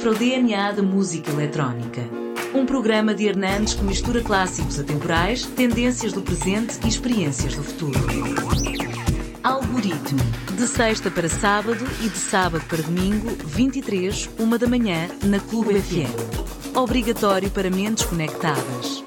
encontra o DNA da música eletrónica. Um programa de Hernandes que mistura clássicos atemporais, tendências do presente e experiências do futuro. Algoritmo. De sexta para sábado e de sábado para domingo, 23, 1 da manhã, na Clube FM. Obrigatório para mentes conectadas.